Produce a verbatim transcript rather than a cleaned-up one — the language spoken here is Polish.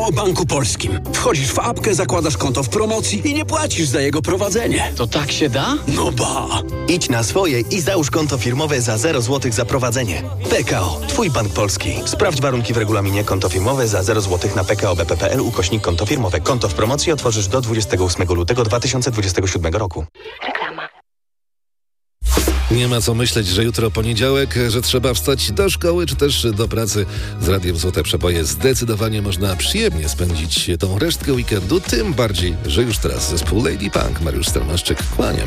o Banku Polskim. Wchodzisz w apkę, zakładasz konto w promocji i nie płacisz za jego prowadzenie. To tak się da? No ba! Idź na swoje i załóż konto firmowe za zero złotych za prowadzenie. P K O. Twój Bank Polski. Sprawdź warunki w regulaminie. Konto firmowe za zero złotych na pkobp.pl ukośnik konto firmowe. Konto w promocji otworzysz do dwudziestego ósmego lutego dwa tysiące dwudziestego siódmego roku. Reklama. Nie ma co myśleć, że jutro poniedziałek, że trzeba wstać do szkoły czy też do pracy. Z Radiem Złote Przeboje zdecydowanie można przyjemnie spędzić tą resztkę weekendu, tym bardziej, że już teraz zespół Lady Punk, Mariusz Stelmaszczyk, kłaniam.